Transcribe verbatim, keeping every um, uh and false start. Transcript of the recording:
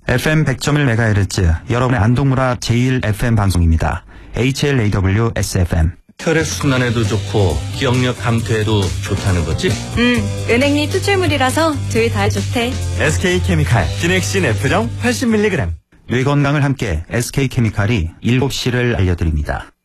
에프엠 백 점 일 메가헤르츠 여러분의 안동문화 제일 에프엠 방송입니다. 에이치엘에이더블유에스에프엠. 혈액순환에도 좋고 기억력 감퇴에도 좋다는 거지? 음, 은행잎 추출물이라서 둘 다 좋대. 에스케이케미칼 디넥신 에프정 팔십 밀리그램. 뇌 건강을 함께 에스케이케미칼이 일곱 시를 알려드립니다.